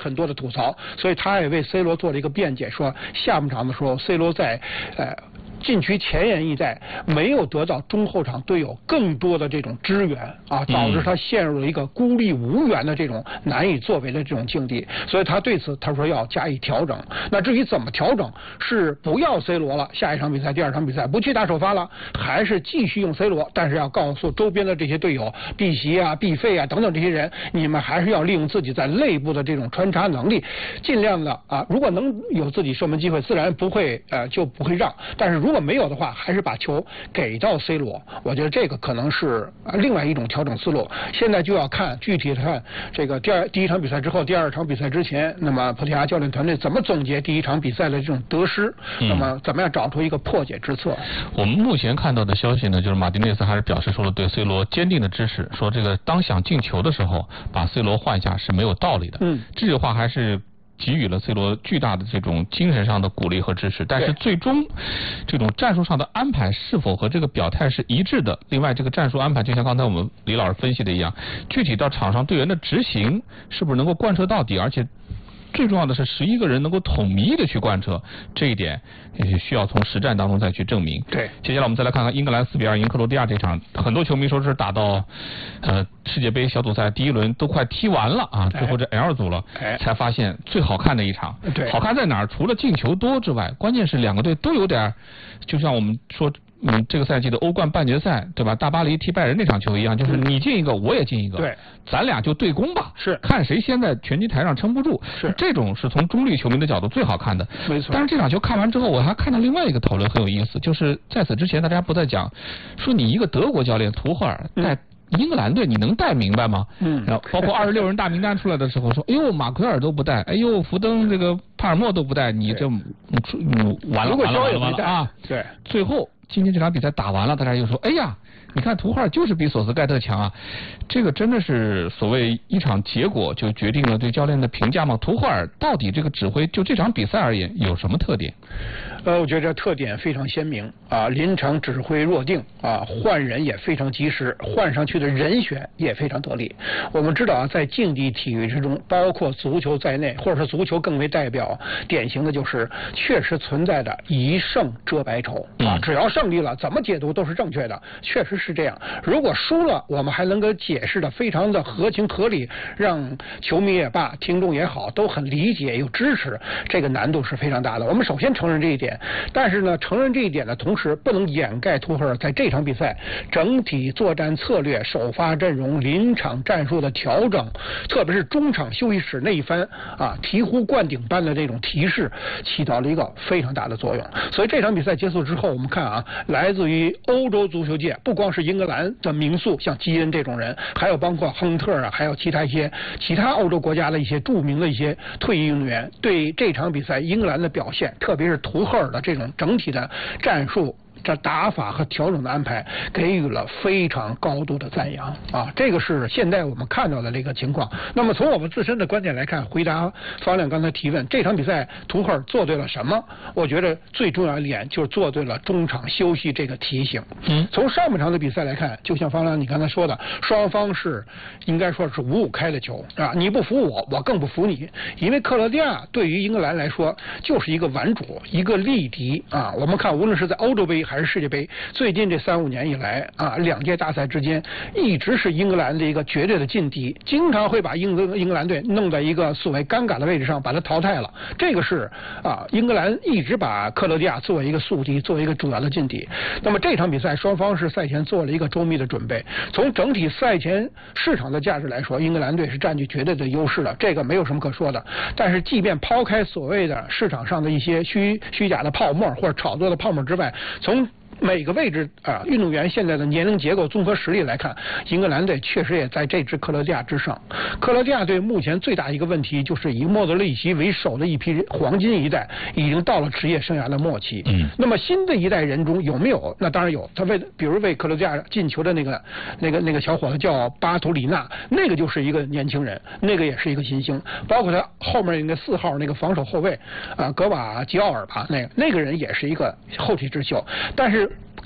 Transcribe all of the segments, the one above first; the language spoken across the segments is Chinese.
很多的吐槽，所以他也为 C 罗做了一个辩解，说下半场的时候 C 罗在禁区前沿一带没有得到中后场队友更多的这种支援啊，导致他陷入了一个孤立无援的这种难以作为的这种境地，所以他对此他说要加以调整。那至于怎么调整，是不要 C 罗了，下一场比赛第二场比赛不去打首发了，还是继续用 C 罗，但是要告诉周边的这些队友毕席啊、毕费啊等等这些人，你们还是要利用自己在内部的这种穿插能力，尽量的啊，如果能有自己射门机会，自然不会就不会让，但是如果没有的话，还是把球给到 C 罗，我觉得这个可能是另外一种调整思路。现在就要看具体的看这个第一场比赛之后，第二场比赛之前，那么葡萄牙教练团队怎么总结第一场比赛的这种得失，那么怎么样找出一个破解之策。 我们目前看到的消息呢，就是马丁内斯还是表示说了对 C 罗坚定的支持，说这个当想进球的时候把 C 罗换下是没有道理的。这句话还是给予了 C 罗巨大的这种精神上的鼓励和支持，但是最终这种战术上的安排是否和这个表态是一致的？另外，这个战术安排就像刚才我们李老师分析的一样，具体到场上队员的执行是不是能够贯彻到底，而且最重要的是11个人能够统一的去贯彻，这一点也需要从实战当中再去证明。 对， 接下来我们再来看看英格兰4-2赢克罗地亚这场，很多球迷说是打到世界杯小组赛第一轮都快踢完了啊，最后这 L 组了，才发现最好看的一场。 对， 好看在哪儿？除了进球多之外，关键是两个队都有点，就像我们说。这个赛季的欧冠半决赛，对吧？大巴黎踢拜仁那场球一样，就是你进一个，我也进一个， 对， 咱俩就对攻吧， 是看谁先在拳击台上撑不住， 是这种是从中立球迷的角度最好看的， 没错。 但是这场球看完之后，我还看到另外一个讨论很有意思，就是在此之前大家不在讲，说你一个德国教练图赫尔带英格兰队，你能带明白吗？然后包括26人大名单出来的时候说，哎呦马奎尔都不带，哎呦福登这个帕尔默都不带，你这完了啊！ 对， 最后。今天这场比赛打完了，大家又说，哎呀，你看图赫尔就是比索斯盖特强啊，这个真的是所谓一场结果就决定了对教练的评价吗？图赫尔到底这个指挥就这场比赛而言有什么特点？ 我觉得特点非常鲜明啊，临场指挥若定啊，换人也非常及时，换上去的人选也非常得力。我们知道啊，在竞技体育之中，包括足球在内，或者是足球更为代表典型的就是确实存在的一胜遮百丑啊，只要胜利了，怎么解读都是正确的，确实是这样。如果输了，我们还能够解释的非常的合情合理，让球迷也罢，听众也好，都很理解又支持，这个难度是非常大的。我们首先承认这一点，但是呢，承认这一点的同时，不能掩盖图赫尔在这场比赛整体作战策略、首发阵容、临场战术的调整，特别是中场休息室那一番啊醍醐灌顶般的这种提示，起到了一个非常大的作用。所以这场比赛结束之后，我们看啊，来自于欧洲足球界，不光是英格兰的名宿，像基恩这种人，还有包括亨特啊，还有其他欧洲国家的一些著名的一些退役运动员，对这场比赛英格兰的表现，特别是图赫尔的这种整体的战术。这打法和调整的安排给予了非常高度的赞扬啊！这个是现在我们看到的这个情况。那么从我们自身的观点来看，回答方亮刚才提问，这场比赛图赫尔做对了什么？我觉得最重要的一点就是做对了中场休息这个提醒。从上半场的比赛来看，就像方亮你刚才说的，双方是应该说是5-5开的球啊！你不服我，我更不服你。因为克罗地亚对于英格兰来说就是一个顽主，一个力敌啊！我们看，无论是在欧洲杯还是世界杯，最近这3-5年以来啊，2届大赛之间一直是英格兰的一个绝对的劲敌，经常会把英格兰队弄在一个所谓尴尬的位置上，把它淘汰了。这个是啊，英格兰一直把克罗地亚作为一个宿敌，作为一个主要的劲敌。那么这场比赛双方是赛前做了一个周密的准备，从整体赛前市场的价值来说，英格兰队是占据绝对的优势的，这个没有什么可说的。但是即便抛开所谓的市场上的一些虚假的泡沫或者炒作的泡沫之外，从每个位置啊，运动员现在的年龄结构、综合实力来看，英格兰队确实也在这支克罗地亚之上。克罗地亚队目前最大一个问题就是以莫德里奇为首的一批黄金一代已经到了职业生涯的末期。那么新的一代人中有没有？那当然有。他比如为克罗地亚进球的那个小伙子叫巴图里纳，那个就是一个年轻人，那个也是一个新星。包括他后面那个4号那个防守后卫啊，格瓦吉奥尔吧，那个人也是一个后起之秀。但是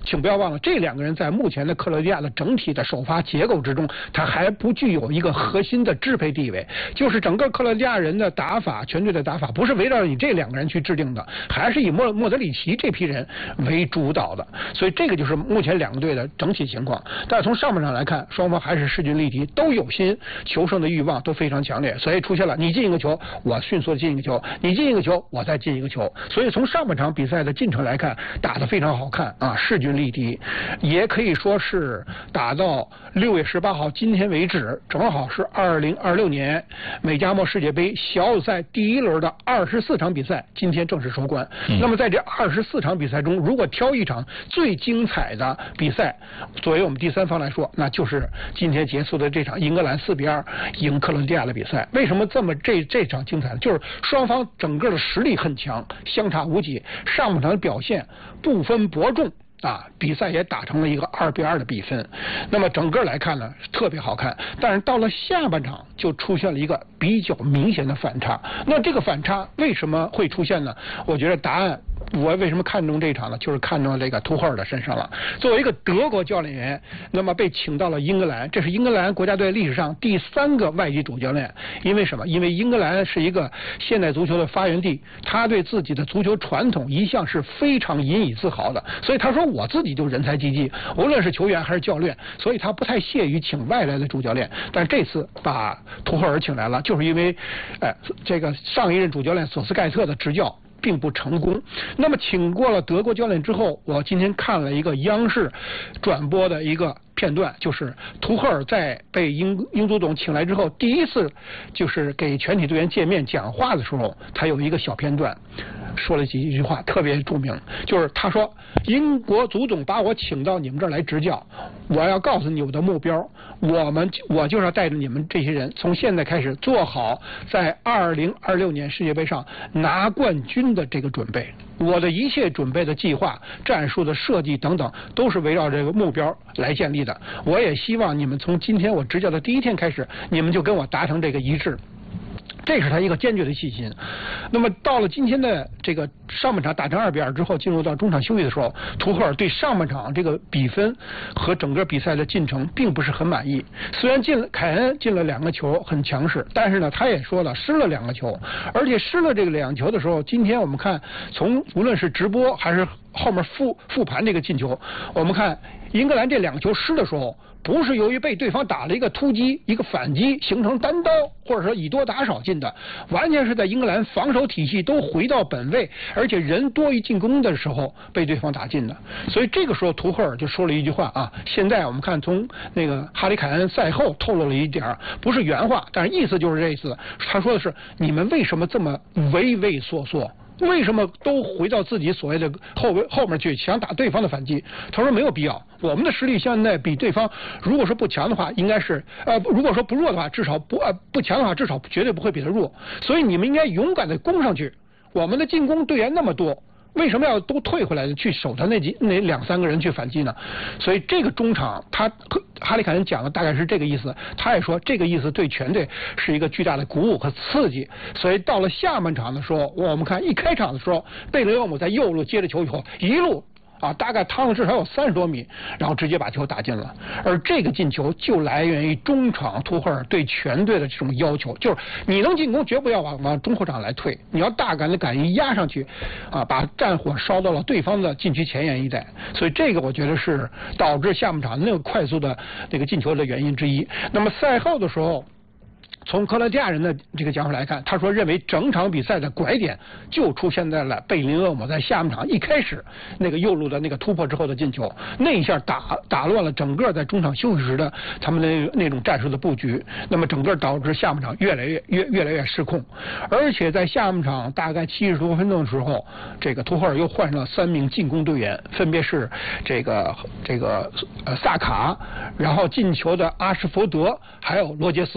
请不要忘了，这2个人在目前的克罗地亚的整体的首发结构之中，他还不具有一个核心的支配地位，就是整个克罗地亚人的打法，全队的打法不是围绕你这2个人去制定的，还是以莫德里奇这批人为主导的，所以这个就是目前2个队的整体情况。但是从上半场来看，双方还是势均力敌，都有心求胜的欲望都非常强烈，所以出现了你进一个球，我迅速的进一个球，你进一个球，我再进一个球。所以从上半场比赛的进程来看，打得非常好看啊，势均力敌，也可以说是打到6月18号今天为止，正好是2026年美加墨世界杯小组赛第1轮的24场比赛，今天正式收官。那么在这24场比赛中，如果挑一场最精彩的比赛，作为我们第3方来说，那就是今天结束的这场英格兰4-2赢克罗地亚的比赛。为什么这场精彩呢？就是双方整个的实力很强，相差无几，上半场的表现不分伯仲啊，比赛也打成了一个2-2的比分。那么整个来看呢，特别好看。但是到了下半场就出现了一个比较明显的反差。那这个反差为什么会出现呢？我觉得答案，我为什么看中这场呢？就是看中这个图赫尔的身上了。作为一个德国教练员，那么被请到了英格兰，这是英格兰国家队历史上第3个外籍主教练。因为什么？因为英格兰是一个现代足球的发源地，他对自己的足球传统一向是非常引以自豪的。所以他说我自己就人才济济，无论是球员还是教练，所以他不太屑于请外来的主教练。但这次把图赫尔请来了，就是因为这个上一任主教练索斯盖特的执教并不成功。那么请过了德国教练之后，我今天看了一个央视转播的一个片段，就是图赫尔在被英足总请来之后，第一次就是给全体队员见面讲话的时候，他有一个小片段，说了几句话特别著名，就是他说英国足总把我请到你们这儿来执教，我要告诉你我的目标，我就是要带着你们这些人从现在开始做好在2026年世界杯上拿冠军的这个准备，我的一切准备的计划、战术的设计等等都是围绕这个目标来建立的。我也希望你们从今天我执教的第1天开始，你们就跟我达成这个一致。这是他一个坚决的信心。那么到了今天的这个上半场打成2-2之后，进入到中场休息的时候，图赫尔对上半场这个比分和整个比赛的进程并不是很满意。虽然凯恩进了2个球很强势，但是呢他也说了失了2个球，而且失了这个2个球的时候，今天我们看从无论是直播还是后面复盘这个进球，我们看英格兰这2个球失的时候，不是由于被对方打了一个突击、一个反击形成单刀，或者说以多打少进的，完全是在英格兰防守体系都回到本位，而且人多于进攻的时候被对方打进的。所以这个时候图赫尔就说了一句话啊，现在我们看从那个哈里凯恩赛后透露了一点，不是原话，但是意思就是这意思。他说的是你们为什么这么畏畏缩缩？为什么都回到自己所谓的后面去想打对方的反击？他说没有必要，我们的实力现在比对方，如果说不强的话，应该是如果说不弱的话，至少不强的话，至少绝对不会比他弱。所以你们应该勇敢的攻上去。我们的进攻队员那么多，为什么要都退回来去守他那2-3个人去反击呢？所以这个中场哈里凯恩讲的大概是这个意思，他也说这个意思对全队是一个巨大的鼓舞和刺激。所以到了下半场的时候，我们看一开场的时候，贝林厄姆在右路接着球以后一路大概趟了至少有30多米，然后直接把球打进了。而这个进球就来源于中场图赫尔对全队的这种要求，就是你能进攻绝不要往中后场来退，你要大胆的敢于压上去把战火烧到了对方的禁区前沿一带。所以这个我觉得是导致下半场那个快速的这个进球的原因之一。那么赛后的时候，从克罗地亚人的这个讲法来看，他说认为整场比赛的拐点就出现在了贝林厄姆在下半场一开始那个右路的那个突破之后的进球，那一下打乱了整个在中场休息时的他们的那种战术的布局，那么整个导致下半场越来越失控。而且在下半场大概70多分钟的时候，这个图赫尔又换上了3名进攻队员，分别是这个萨卡，然后进球的阿什福德，还有罗杰斯。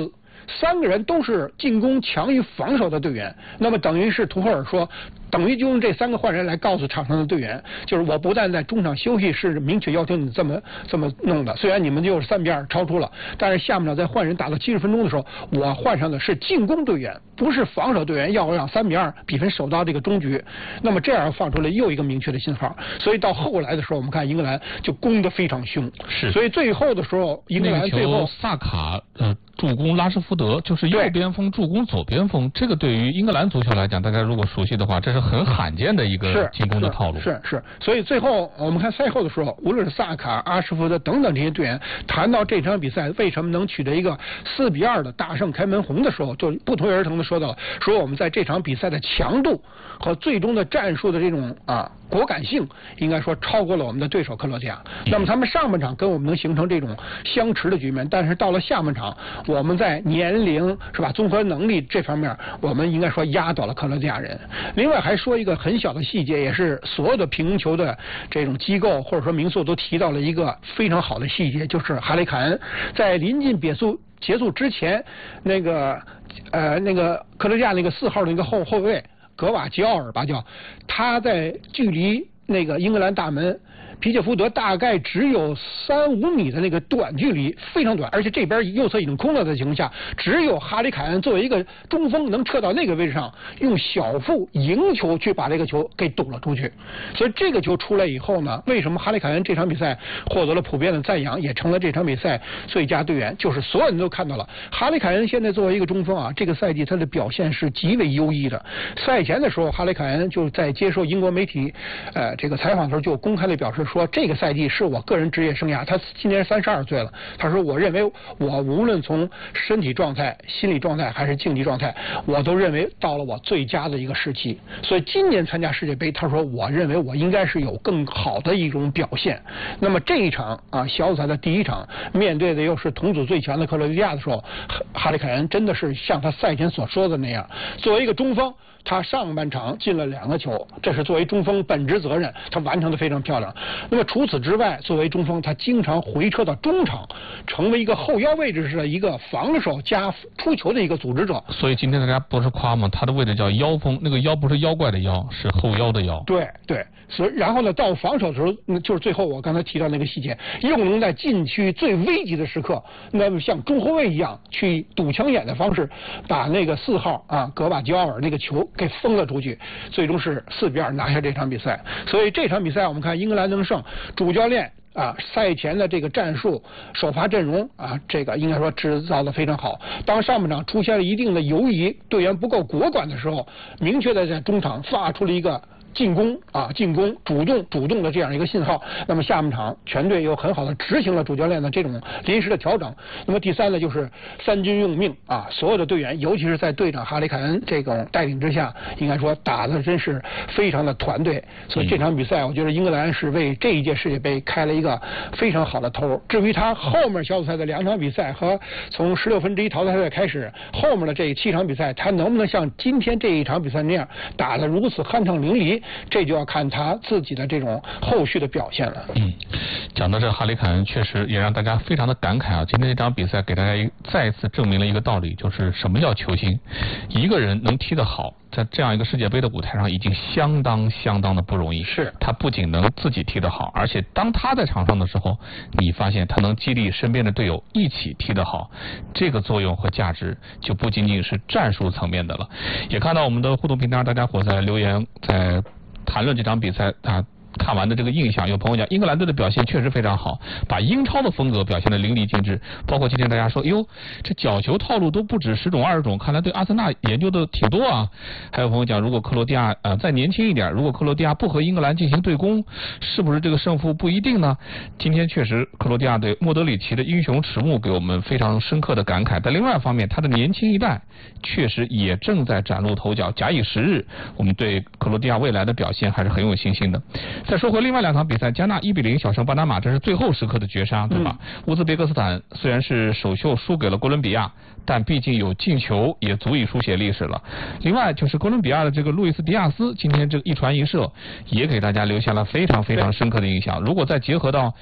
3个人都是进攻强于防守的队员，那么等于是图赫尔说，等于就用这3个换人来告诉场上的队员，就是我不但在中场休息是明确要求你这么弄的，虽然你们就是3比2超出了，但是下半场在换人打到70分钟的时候，我换上的是进攻队员，不是防守队员，要让3比2比分守到这个终局。那么这样放出了又一个明确的信号，所以到后来的时候，我们看英格兰就攻得非常凶， 是， 所以最后的时候，英格兰最后萨卡助攻拉什福德，就是右边锋助攻左边锋，这个对于英格兰足球来讲，大家如果熟悉的话，这是很罕见的一个进攻的套路。 是，所以最后我们看赛后的时候，无论是萨卡、阿什福德等等这些队员谈到这场比赛为什么能取得一个4比2的大胜开门红的时候，就不约而同的说到，说我们在这场比赛的强度和最终的战术的这种果敢性，应该说超过了我们的对手克罗地亚。那么他们上半场跟我们能形成这种相持的局面，但是到了下半场，我们在年龄是吧、综合能力这方面，我们应该说压倒了克罗地亚人。另外还说一个很小的细节，也是所有的评球的这种机构或者说名宿都提到了一个非常好的细节，就是哈雷凯恩在临近结束之前，那个克罗地亚那个4号的那个后卫格瓦吉奥尔吧叫，他在距离那个英格兰大门皮切福德大概只有3-5米的那个短距离，非常短，而且这边右侧已经空了的情况下，只有哈里凯恩作为一个中锋能撤到那个位置上，用小腹迎球去把这个球给堵了出去。所以这个球出来以后呢，为什么哈里凯恩这场比赛获得了普遍的赞扬，也成了这场比赛最佳队员？就是所有人都看到了，哈里凯恩现在作为一个中锋这个赛季他的表现是极为优异的。赛前的时候，哈里凯恩就在接受英国媒体这个采访的时候就公开的表示说，这个赛季是我个人职业生涯，他今年32岁了。他说，我认为我无论从身体状态、心理状态还是竞技状态，我都认为到了我最佳的一个时期。所以今年参加世界杯，他说我认为我应该是有更好的一种表现。那么这一场小组赛的第一场，面对的又是同组最强的克罗地亚的时候，哈里凯恩真的是像他赛前所说的那样，作为一个中锋，他上半场进了2个球，这是作为中锋本职责任，他完成的非常漂亮。那么除此之外，作为中锋，他经常回撤到中场，成为一个后腰位置上的一个防守加出球的一个组织者。 所以今天大家不是夸吗？他的位置叫腰锋，那个腰不是妖怪的腰，是后腰的腰。 对，所以然后呢，到防守的时候，就是最后我刚才提到那个细节，又能在禁区最危急的时刻，那么像中后卫一样去堵枪眼的方式，把那个4号格瓦吉奥尔那个球给封了出去，最终是4比2拿下这场比赛。所以这场比赛我们看英格兰能胜，主教练赛前的这个战术首发阵容这个应该说制造的非常好。当上半场出现了一定的犹疑，队员不够果敢的时候，明确的在中场发出了一个进攻主动的这样一个信号。那么下半场全队又很好的执行了主教练的这种临时的调整。那么第三呢，就是3军用命所有的队员，尤其是在队长哈里凯恩这种带领之下，应该说打的真是非常的团队。所以这场比赛我觉得英格兰是为这一届世界杯开了一个非常好的头。至于他后面小组赛的2场比赛和从16分之一淘汰赛开始后面的这7场比赛，他能不能像今天这一场比赛那样打得如此酣畅淋漓，这就要看他自己的这种后续的表现了。 讲到这，哈里凯恩确实也让大家非常的感慨今天这场比赛给大家再次证明了一个道理，就是什么叫球星。一个人能踢得好，在这样一个世界杯的舞台上已经相当的不容易。 是， 他不仅能自己踢得好，而且当他在场上的时候，你发现他能激励身边的队友一起踢得好，这个作用和价值就不仅仅是战术层面的了。也看到我们的互动平台上大家伙在留言，在谈论这场比赛看完的这个印象，有朋友讲英格兰队的表现确实非常好，把英超的风格表现得淋漓尽致。包括今天大家说，这角球套路都不止10种20种，看来对阿森纳研究的挺多啊。还有朋友讲，如果克罗地亚再年轻一点，如果克罗地亚不和英格兰进行对攻，是不是这个胜负不一定呢？今天确实克罗地亚队莫德里奇的英雄迟暮给我们非常深刻的感慨。但另外一方面，他的年轻一代确实也正在崭露头角，假以时日，我们对克罗地亚未来的表现还是很有信心的。再说回另外2场比赛，加纳1比0小胜巴拿马，这是最后时刻的绝杀，对吧？乌兹别克斯坦虽然是首秀输给了哥伦比亚，但毕竟有进球，也足以书写历史了。另外就是哥伦比亚的这个路易斯迪亚斯，今天这个一传一射，也给大家留下了非常深刻的印象。如果再结合到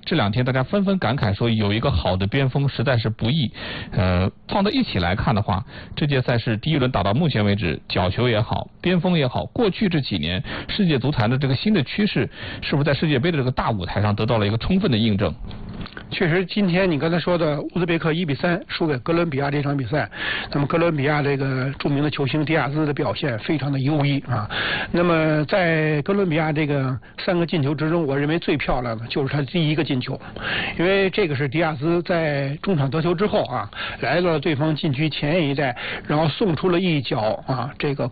这2天大家纷纷感慨说，有一个好的边锋实在是不易。放到一起来看的话，这届赛事第1轮打到目前为止，角球也好，边锋也好，过去这几年世界足坛的这个新的趋势，是不是在世界杯的这个大舞台上得到了一个充分的印证？ 确实，今天你刚才说的乌兹别克1比3输给哥伦比亚这场比赛，那么哥伦比亚这个著名的球星迪亚兹的表现非常的优异啊。那么在哥伦比亚这个3个进球之中，我认为最漂亮的就是他第1个进球，因为这个是迪亚兹在中场得球之后啊，来到了对方禁区前沿一带，然后送出了一脚啊这个